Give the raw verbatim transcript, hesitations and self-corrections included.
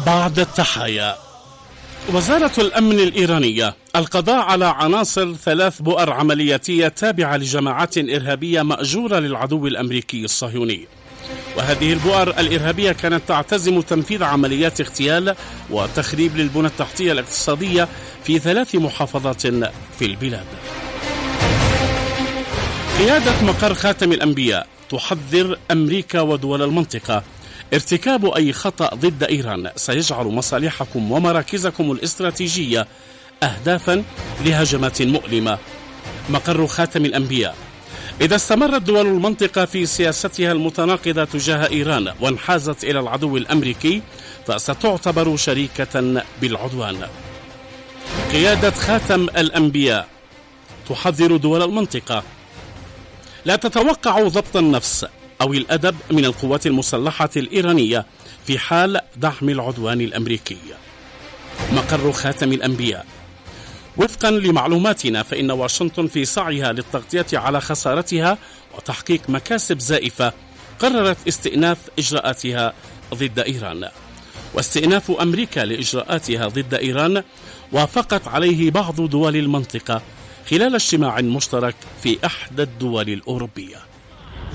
بعد التحايا. وزارة الأمن الإيرانية القضاء على عناصر ثلاث بؤر عملياتية تابعة لجماعات إرهابية مأجورة للعدو الأمريكي الصهيوني. وهذه البؤر الإرهابية كانت تعتزم تنفيذ عمليات اغتيال وتخريب للبنى التحتية الاقتصادية في ثلاث محافظات في البلاد. قيادة مقر خاتم الأنبياء تحذر أمريكا ودول المنطقة ارتكاب أي خطأ ضد إيران سيجعل مصالحكم ومراكزكم الاستراتيجية أهدافا لهجمات مؤلمة. مقر خاتم الأنبياء: إذا استمرت دول المنطقة في سياستها المتناقضة تجاه إيران وانحازت إلى العدو الأمريكي فستعتبر شريكة بالعدوان. قيادة خاتم الأنبياء تحذر دول المنطقة: لا تتوقعوا ضبط النفس أو الأدب من القوات المسلحة الإيرانية في حال دعم العدوان الأمريكي. مقر خاتم الأنبياء: وفقا لمعلوماتنا فإن واشنطن في سعيها للتغطية على خسارتها وتحقيق مكاسب زائفة قررت استئناف إجراءاتها ضد إيران. واستئناف أمريكا لإجراءاتها ضد إيران وافقت عليه بعض دول المنطقة خلال اجتماع مشترك في إحدى الدول الأوروبية.